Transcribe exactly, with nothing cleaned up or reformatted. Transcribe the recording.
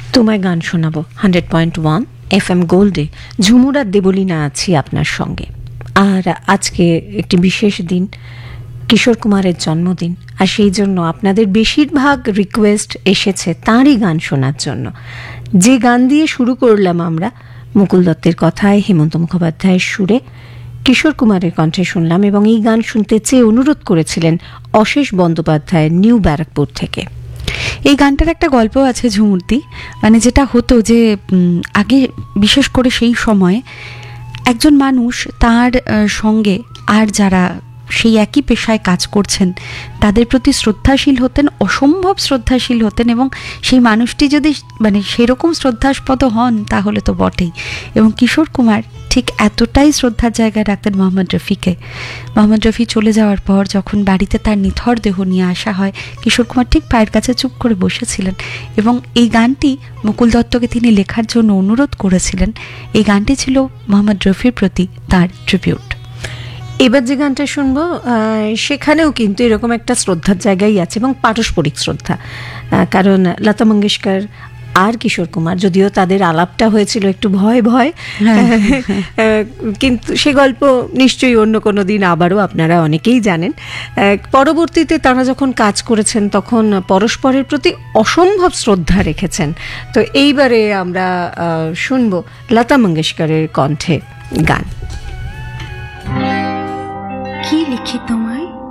তোমায় গান শোনাবো hundred point one F M গোল্ডে। ঝুমুর আর দেবলীনা আছি আপনার সঙ্গে। আর আজকে একটি বিশেষ দিন, কিশোর কুমারের জন্মদিন, আর সেই জন্য আপনাদের বেশিরভাগ রিকোয়েস্ট এসেছে তাঁরই গান শোনার জন্য। যে গান দিয়ে শুরু করলাম আমরা, মুকুল দত্তের কথায় হেমন্ত মুখোপাধ্যায়ের সুরে কিশোর কুমারের কণ্ঠে শুনলাম, এবং এই গান শুনতে চেয়ে অনুরোধ করেছিলেন অশেষ বন্দ্যোপাধ্যায় নিউ ব্যারাকপুর থেকে। এই গানটার একটা গল্প আছে ঝুমুরদি, মানে যেটা হতো যে আগে বিশেষ করে সেই সময় একজন মানুষ তার সঙ্গে আর যারা সেই একই পেশায় কাজ করছেন তাদের প্রতি শ্রদ্ধাশীল হতেন, অসম্ভব শ্রদ্ধাশীল হতেন, এবং সেই মানুষটি যদি মানে সেরকম শ্রদ্ধাস্পদ হন তাহলে তো বটেই। এবং কিশোর কুমার ঠিক এতটাই শ্রদ্ধার জায়গায় রাখতেন মোহাম্মদ রফিকে। মোহাম্মদ রফি চলে যাওয়ার পর যখন বাড়িতে তার নিথর দেহ নিয়ে আসা হয়, কিশোর কুমার ঠিক পায়ের কাছে চুপ করে বসেছিলেন এবং এই গানটি মুকুল দত্তকে তিনি লেখার জন্য অনুরোধ করেছিলেন। এই গানটি ছিল মোহাম্মদ রফির প্রতি তার ট্রিবিউট। এবার যে গানটা শুনবো সেখানেও কিন্তু এরকম একটা শ্রদ্ধার জায়গায় আছে, এবং পারস্পরিক শ্রদ্ধা। কারণ লতা মঙ্গেশকর আর কিশোর কুমার, যদিও তাদের আলাপটা হয়েছিল একটু ভয় ভয়, কিন্তু সে গল্প নিশ্চয়ই অন্য কোনো দিন আবারও আপনারা অনেকেই জানেন। পরবর্তীতে তারা যখন কাজ করেছেন তখন পরস্পরের প্রতি অসম্ভব শ্রদ্ধা রেখেছেন। তো এইবারে আমরা শুনবো লতা মঙ্গেশকরের কণ্ঠে গান। কি লিখি তোমার